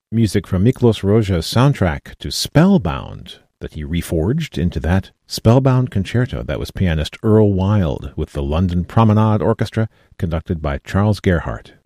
Music from Miklos Rozsa's soundtrack to Spellbound that he reforged into that Spellbound Concerto. That was pianist Earl Wild with the London Promenade Orchestra, conducted by Charles Gerhardt.